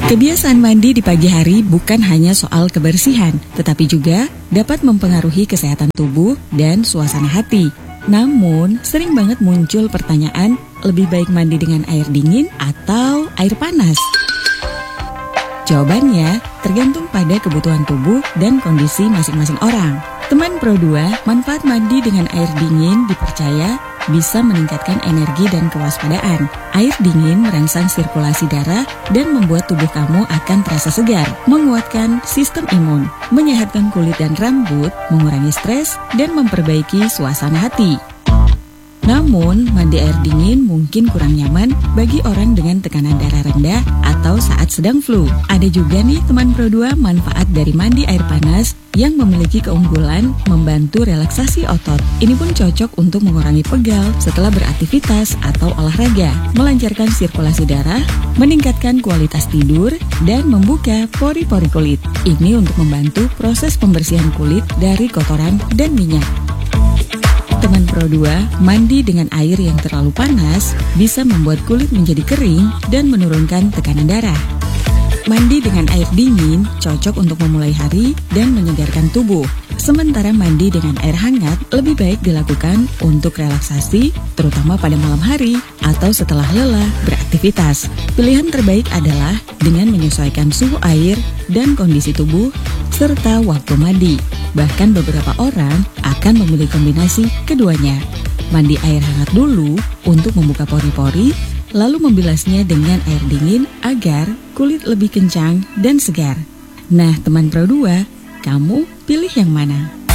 Kebiasaan mandi di pagi hari bukan hanya soal kebersihan, tetapi juga dapat mempengaruhi kesehatan tubuh dan suasana hati. Namun, sering banget muncul pertanyaan, lebih baik mandi dengan air dingin atau air panas? Jawabannya tergantung pada kebutuhan tubuh dan kondisi masing-masing orang. Teman Pro2, manfaat mandi dengan air dingin dipercaya bisa meningkatkan energi dan kewaspadaan. Air dingin merangsang sirkulasi darah dan membuat tubuh kamu akan terasa segar, menguatkan sistem imun, menyehatkan kulit dan rambut, mengurangi stres, dan memperbaiki suasana hati. Namun, mandi air dingin mungkin kurang nyaman bagi orang dengan tekanan darah rendah atau saat sedang flu. Ada juga nih teman Pro2 manfaat dari mandi air panas yang memiliki keunggulan membantu relaksasi otot. Ini pun cocok untuk mengurangi pegal setelah beraktivitas atau olahraga, melancarkan sirkulasi darah, meningkatkan kualitas tidur, dan membuka pori-pori kulit. Ini untuk membantu proses pembersihan kulit dari kotoran dan minyak. Teman Pro2, mandi dengan air yang terlalu panas bisa membuat kulit menjadi kering dan menurunkan tekanan darah. Mandi dengan air dingin cocok untuk memulai hari dan menyegarkan tubuh. Sementara mandi dengan air hangat lebih baik dilakukan untuk relaksasi, terutama pada malam hari atau setelah lelah beraktivitas. Pilihan terbaik adalah dengan menyesuaikan suhu air dan kondisi tubuh serta waktu mandi. Bahkan beberapa orang akan memilih kombinasi keduanya. Mandi air hangat dulu untuk membuka pori-pori, lalu membilasnya dengan air dingin agar kulit lebih kencang dan segar. Nah, teman Pro2, kamu pilih yang mana?